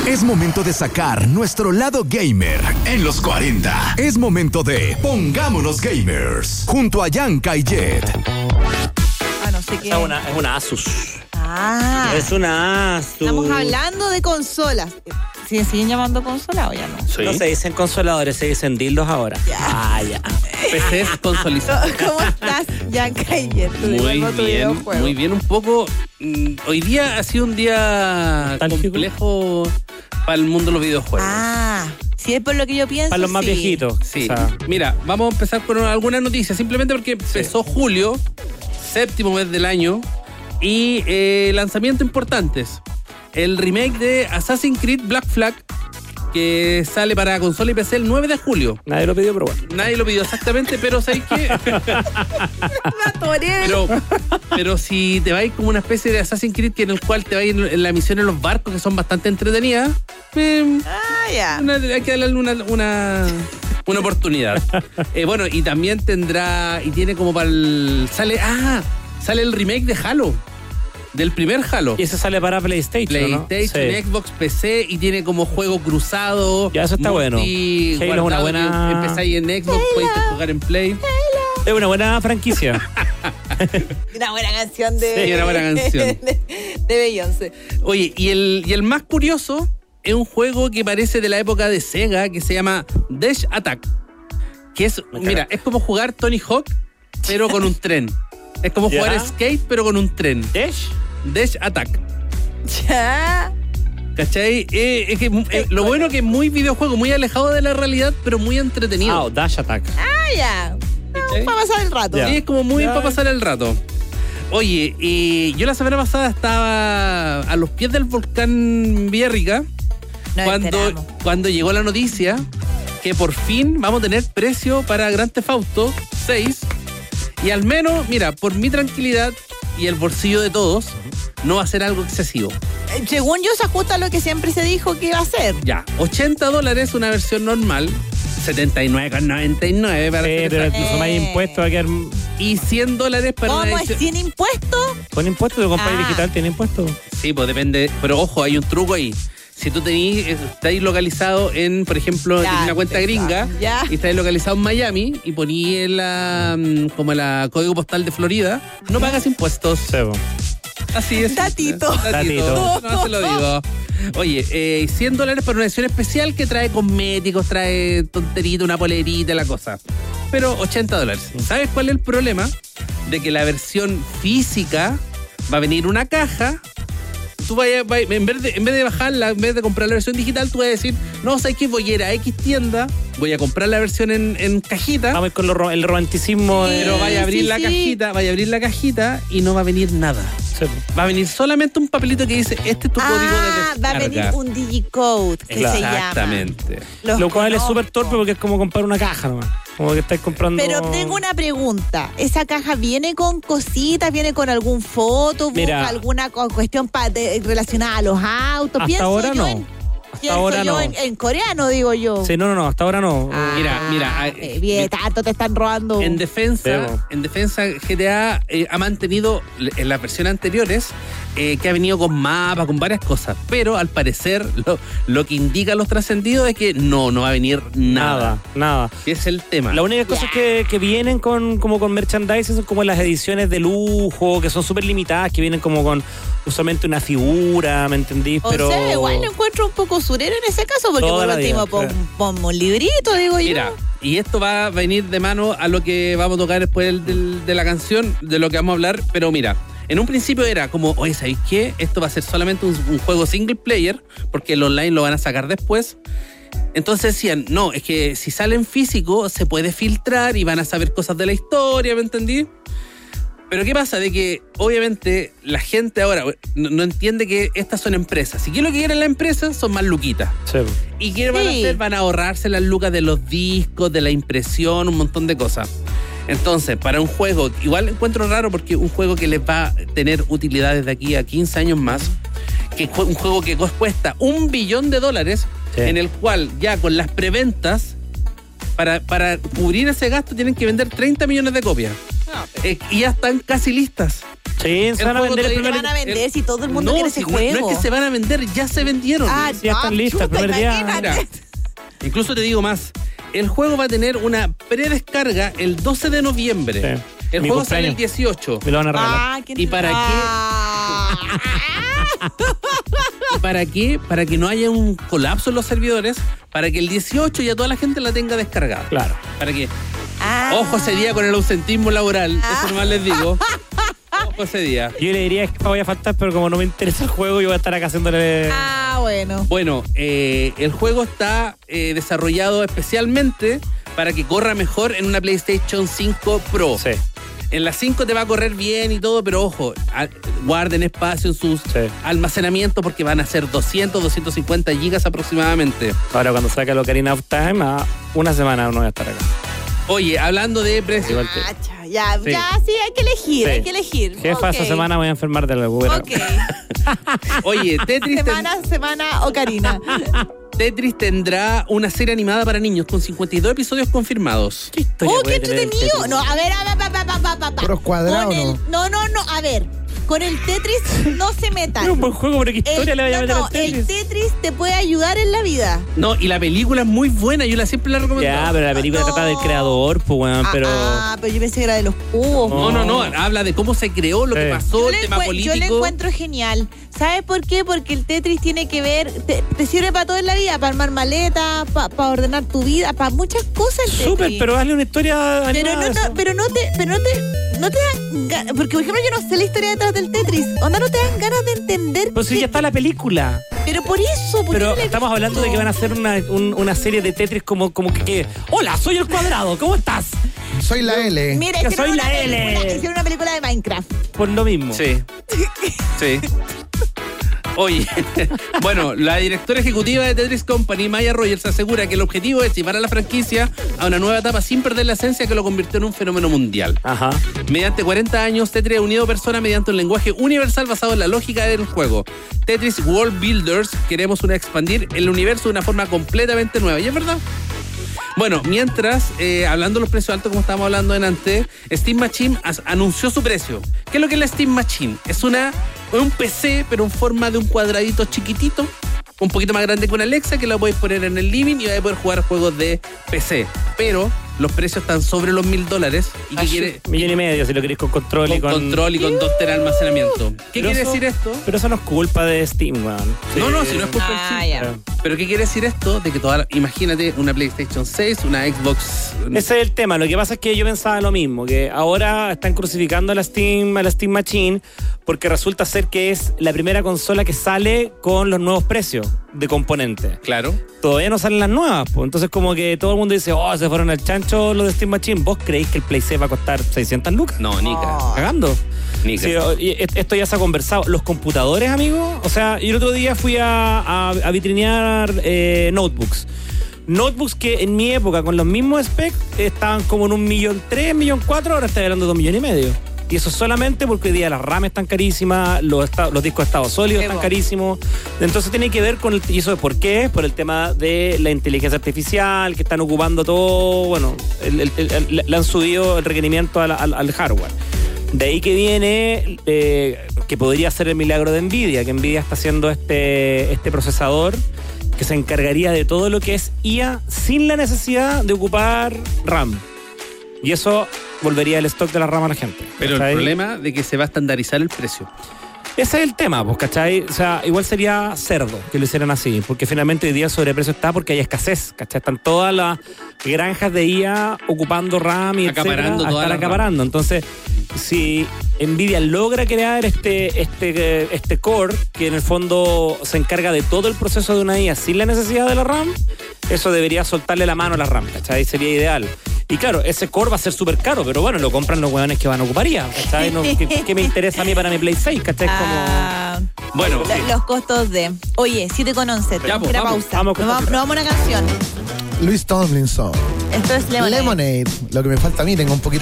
Es momento de sacar nuestro lado gamer en los 40. Es momento de Pongámonos Gamers junto a Yanka y Jet. No sé qué. Es una Asus. Es una Asus. Estamos hablando de consolas. ¿Siguen llamando consola o ya no? Sí. No se dicen consoladores, se dicen dildos ahora. Ya. Ya. PC es consolizado. ¿Cómo estás, Yanka y Jet? Muy bien. Un poco. Hoy día ha sido un día complejo para el mundo de los videojuegos. Si es por lo que yo pienso. Para los más viejitos. Sí. O sea, mira, vamos a empezar con algunas noticias. Simplemente porque empezó julio, séptimo mes del año, y lanzamientos importantes. El remake de Assassin's Creed Black Flag, que sale para consola y PC el 9 de julio. Nadie lo pidió, pero bueno. Nadie lo pidió exactamente, pero ¿sabes qué? pero si te vais como una especie de Assassin's Creed en el cual te vais en la misión en los barcos, que son bastante entretenidas, hay que darle una oportunidad. Bueno, y también tendrá, y tiene como para el... Sale el remake de Halo. Del primer Halo. Y ese sale para PlayStation, ¿no? Xbox, PC, y tiene como juego cruzado. Ya, eso está bueno. Halo es una buena... Empezáis en Xbox, podéis jugar en Play. Es una buena franquicia. Una buena canción de... Sí, una buena canción. de Beyoncé. Oye, y el más curioso es un juego que parece de la época de Sega, que se llama Dash Attack. Que es, mira, es como jugar Tony Hawk, pero con un tren. Es como jugar skate, pero con un tren. Dash Attack. Ya. ¿Cachai? Lo bueno que es muy videojuego, muy alejado de la realidad, pero muy entretenido. Dash Attack. Ya. Para pasar el rato. Sí, es como muy para pasar el rato. Oye, yo la semana pasada estaba a los pies del volcán Villarrica cuando llegó la noticia que por fin vamos a tener precio para Grand Theft Auto 6. Y al menos, mira, por mi tranquilidad y el bolsillo de todos, no va a ser algo excesivo. Según yo, se ajusta a lo que siempre se dijo que iba a ser. Ya, $80 una versión normal, $79,99 para pero incluso más impuestos va a quedar... Y $100 para ¿Cómo es sin impuestos? ¿Con impuestos? ¿Tu compañía digital tiene impuestos? Sí, pues depende. Pero ojo, hay un truco ahí. Si tú estáis localizado en, por ejemplo, en una cuenta gringa, y estáis localizado en Miami y ponís como la código postal de Florida, no pagas impuestos. Sebo. Así es. Datito. No se lo digo. Oye, $100 para una edición especial que trae cosméticos, trae tonterita, una polerita, la cosa. Pero $80. ¿Sabes cuál es el problema? De que la versión física va a venir una caja. Tú en vez de bajarla, en vez de comprar la versión digital, tú vas a decir, no, ¿sabes qué? Voy a ir a X tienda, voy a comprar la versión en cajita. Vamos con el romanticismo. Pero vaya a abrir la cajita y no va a venir nada. Sí. Va a venir solamente un papelito que dice, este es tu código de descarga. Va a venir un digicode que se llama. Exactamente. Lo cual es súper torpe porque es como comprar una caja nomás. Como que estáis comprando... Pero tengo una pregunta. ¿Esa caja viene con cositas? ¿Viene con algún foto? ¿Busca alguna cuestión relacionada a los autos? Hasta ahora no. Hasta ahora no. En coreano, digo yo. Sí, no, hasta ahora no. Mira. Bien, tanto te están robando. En defensa, GTA ha mantenido en las versiones anteriores que ha venido con mapas, con varias cosas. Pero al parecer, lo que indica los trascendidos es que no va a venir nada. Ese es el tema. Las únicas cosas que vienen con merchandising son como las ediciones de lujo, que son súper limitadas, que vienen como con usualmente una figura, ¿me entendís? Pero... O sea, igual lo encuentro un poco surero en ese caso, porque por último pongo un librito, digo yo. Mira, y esto va a venir de mano a lo que vamos a tocar después de la canción, de lo que vamos a hablar, pero mira, en un principio era como, oye, ¿sabéis qué? Esto va a ser solamente un juego single player, porque el online lo van a sacar después. Entonces decían, no, es que si sale en físico se puede filtrar y van a saber cosas de la historia, ¿me entendí? Pero ¿qué pasa? De que obviamente la gente ahora no entiende que estas son empresas. Si lo que quieren las empresas son más luquitas. Sí. ¿Y qué van a hacer? Van a ahorrarse las lucas de los discos, de la impresión, un montón de cosas. Entonces, para un juego, igual encuentro raro porque un juego que les va a tener utilidades de aquí a 15 años más, que un juego que cuesta $1 billón, en el cual ya con las preventas, para cubrir ese gasto tienen que vender 30 millones de copias. Y ya están casi listas. Sí, se van a vender el Se primer van a vender si todo el mundo quiere ese no juego. es que se van a vender, ya se vendieron. ya están listas, el primer día. imagínate. Mira, incluso te digo más. El juego va a tener una predescarga el 12 de noviembre. Sí. El Mi juego sale cumpleaños. el 18. Me lo van a regalar. ¿Quién ¿Y te- para qué? ¿Y para qué? Para que no haya un colapso en los servidores, para que el 18 ya toda la gente la tenga descargada. Claro. Para que, Ah. ojo ese día con el ausentismo laboral, eso nomás les digo. Ojo ese día. Yo le diría que voy a faltar, pero como no me interesa el juego, yo voy a estar acá haciéndole. Bueno. Bueno, el juego está desarrollado especialmente para que corra mejor en una PlayStation 5 Pro. Sí. En la 5 te va a correr bien y todo, pero ojo, guarden espacio en sus almacenamientos porque van a ser 200, 250 gigas aproximadamente. Ahora, cuando saque el Ocarina of Time, una semana no voy a estar acá. Oye, hablando de precios. Igual que- Ya, Sí. sí, hay que elegir, Sí. hay que elegir. Jefa, esta semana voy a enfermar de la locura. Ok. Oye, semana Ocarina. Tetris tendrá una serie animada para niños con 52 episodios confirmados. ¿Qué historia ¡Oh, qué puede tener el entretenido! Tetris? No, a ver, Puros cuadrados, Con el- no, a ver. Con el Tetris no se metan. Es un buen juego, pero ¿qué historia le vaya a meter al el Tetris? Tetris te puede ayudar en la vida. No, y la película es muy buena, yo siempre la recomiendo. Ya, pero la película No. trata del creador, pues, weón, pero. Pero yo pensé que era de los cubos. No, habla de cómo se creó, lo que Sí. pasó, el tema Yo político. lo encuentro genial. ¿Sabes por qué? Porque el Tetris tiene que ver, te sirve para todo en la vida, para armar maletas, para ordenar tu vida, para muchas cosas el Tetris. Súper, pero hazle una historia Pero animada. no te dan ganas, porque por ejemplo yo no sé la historia detrás del Tetris. Onda, no te dan ganas de entender. Pues sí, ya está la película. Pero por eso, ¿por qué Pero no la he estamos hablando de que van a hacer una serie de Tetris como que hola, soy el cuadrado, ¿cómo estás? Soy la L. Mira, que hicieron soy la película- L. hicieron una película de Minecraft. Por lo mismo. Sí. Sí. Oye, bueno, la directora ejecutiva de Tetris Company, Maya Rogers, asegura que el objetivo es llevar a la franquicia a una nueva etapa sin perder la esencia que lo convirtió en un fenómeno mundial. Ajá. Mediante 40 años, Tetris ha unido personas mediante un lenguaje universal basado en la lógica del juego. Tetris World Builders queremos expandir el universo de una forma completamente nueva. ¿Y es verdad? Bueno, mientras, hablando de los precios altos, como estábamos hablando antes, Steam Machine anunció su precio. ¿Qué es lo que es la Steam Machine? Es un PC, pero en forma de un cuadradito chiquitito, un poquito más grande que una Alexa, que la podéis poner en el living y vais a poder jugar juegos de PC. Pero los precios están sobre los $1,000. ¿Y qué quiere? $1,500,000 si lo queréis con control y Con con. control y con 2 TB de almacenamiento. ¿Qué Pero quiere eso- decir esto? Pero eso no es culpa de Steam, weón. No, si no es culpa del Ah, Steam. ya. Pero ¿qué quiere decir esto? De que imagínate una PlayStation 6, una Xbox. Ese es el tema. Lo que pasa es que yo pensaba lo mismo, que ahora están crucificando a la Steam Machine porque resulta ser que es la primera consola que sale con los nuevos precios de componentes. Claro. Todavía no salen las nuevas, pues. Entonces como que todo el mundo dice, se fueron al chancho los de Steam Machine. ¿Vos creéis que el Play 6 va a costar 600 lucas? No, Nica. Cagando. Nica. Sí, y esto ya se ha conversado. Los computadores, amigos, o sea, yo el otro día fui a vitrinear notebooks. Notebooks que en mi época, con los mismos specs, estaban como en 1.300.000, 1.400.000, ahora está hablando de 2,5 millones. Y eso solamente porque hoy día las RAM están carísimas, los discos de estado sólido están carísimos. Entonces tiene que ver con ¿y eso por qué? Por el tema de la inteligencia artificial, que están ocupando todo, bueno, le han subido el requerimiento al hardware. De ahí que viene que podría ser el milagro de Nvidia, que Nvidia está haciendo este procesador que se encargaría de todo lo que es IA sin la necesidad de ocupar RAM. Y eso volvería el stock de la RAM a la gente. Pero ¿cachai? el problema de que se va a estandarizar el precio. Ese es el tema, pues, ¿cachai? O sea, igual sería cerdo que lo hicieran así, porque finalmente hoy día el sobreprecio está porque hay escasez, ¿cachai? Están todas las granjas de IA ocupando RAM y Acaparando etcétera, toda están la acaparando. Entonces, si Nvidia logra crear este core que en el fondo se encarga de todo el proceso de una IA sin la necesidad de la RAM, eso debería soltarle la mano a la RAM, ¿cachai? Sería ideal. Y claro, ese core va a ser súper caro, pero bueno, lo compran los hueones que van a ocupar IA, ¿cachai? No, ¿qué me interesa a mí para mi Play 6, ¿cachai? Bueno, sí. Los costos de. Oye, 7:11. Ya, pues, Una vamos, pausa. vamos con nos música. vamos a una canción. Luis Tomlinson. Esto es Lemonade. Lemonade. Lo que me falta a mí, tengo un poquito